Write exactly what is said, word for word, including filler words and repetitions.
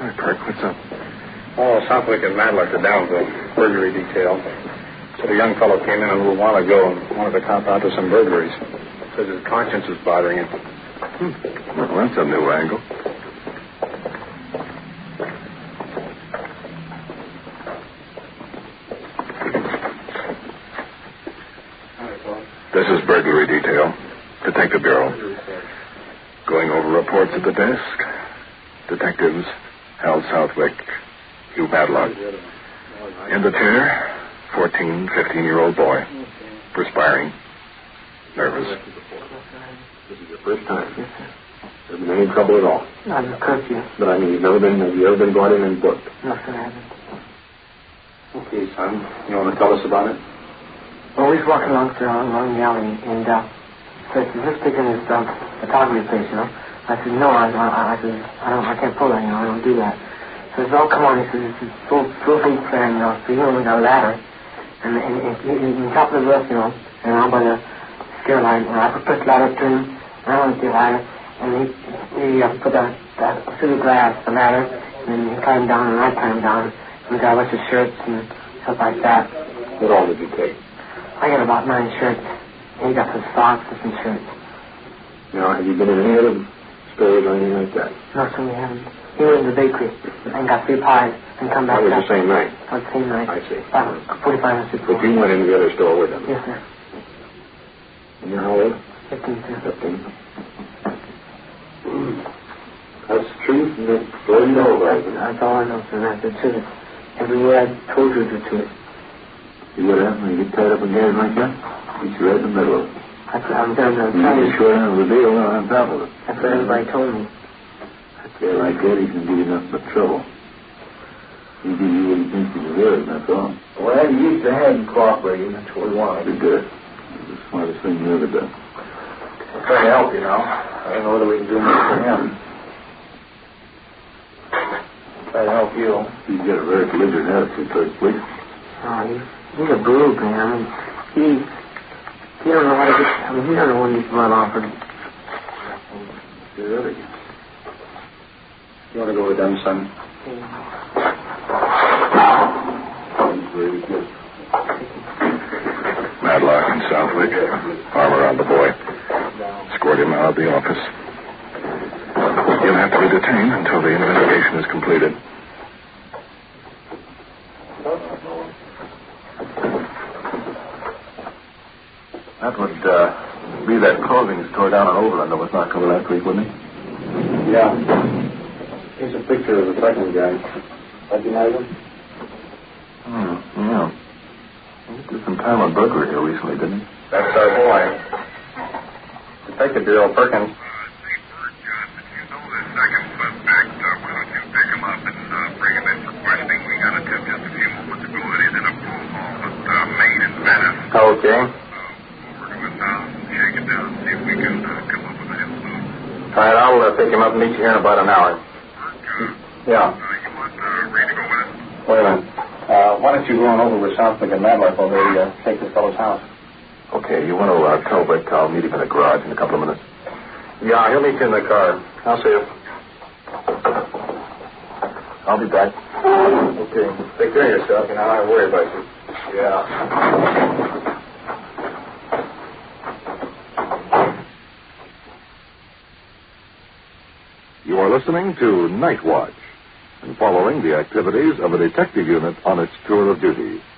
Hi, Perk. What's up? Oh, Southwick and Madlock are down to burglary detail. Said a young fellow came in a little while ago and wanted to cop out to some burglaries. Says his conscience is bothering him. Hmm. Well, that's a new angle. This is burglary detail. Detective Bureau. Going over reports at the desk. Detectives Hal Southwick, Hugh Madlock. In the chair, fourteen, fifteen-year-old boy. Perspiring. Nervous. This is your first time? Yes, sir. There been any trouble at all? Not in curfew. But I mean, you've never been, have you ever been brought in and booked? No, sir, I haven't. Okay, son. You want to tell us about it? Well, we was walking along, sir, along the alley, and, uh, so it's just picking this, um, photography place, you know. I said, no, I, I, I said, I don't, I can't pull that, you know, I don't do that. So he said, oh, come on, he said, it's a full, full feet plan, you know, so you know, we got a ladder, and, and, and, and, and top of the roof, you know, and around by the stair line, and I put the ladder to him, and I went to the ladder, and he, he uh, put that, that through the glass, the ladder, and then he climbed down, and I climbed down, and we got a bunch of shirts and stuff like that. What all did you take? I got about nine shirts. He got some socks and some shirts. Now, have you been in any other stores or anything like that? No, sir, we haven't. He went to the bakery and got three pies and come back. That was up. the same night? That was the same night. I see. About forty-five minutes before. But you went into the other store with him? Yes, sir. And you're how old? Fifteen, sir. Fifteen. That's the truth, and that's all you know about it. That's all I know, sir. That's the truth. Every word I told you the truth. See what happens when you get tied up in games like that? It's right in the middle. That's what I'm done. I'm You telling get you. short end of the deal on top of it. That's what everybody told me. A guy like that, he can give you nothing but trouble. He give you what he thinks you deserve, that's all. Well, you used to have him cooperating. That's what we wanted. He did. It was the smartest thing you ever done. We're trying to help you now. I don't know whether we can do much for him. Try to help you. He's got a very belligerent attitude towards police. Oh, he's, he's a brute, man. I mean, he, he don't know how to get, I mean, he don't know when he's run off. Or, Really? You want to go with them, son? Very good. Madlock and Southwick, arm around the boy. Escort him out of the office. He'll have to be detained until the investigation is completed. That would uh, be that clothing store down in Overland that was knocked over last week, wouldn't it? Yeah. Here's a picture of the second guy. Recognize him? Hmm, yeah. He did some time on burglary here recently, didn't he? That's our boy. Detective Bureau Perkins. Okay. All right, I'll uh, pick him up and meet you here in about an hour. Yeah. Wait a minute. Uh, why don't you go on over with Southwick and Madlock while they uh, take this fellow's house? Okay, you want to uh, tell Rick I'll meet him in the garage in a couple of minutes? Yeah, he'll meet you in the car. I'll see you. I'll be back. Okay. Take care of yourself. You know, I worry about you. Yeah. You are listening to Night Watch and following the activities of a detective unit on its tour of duty.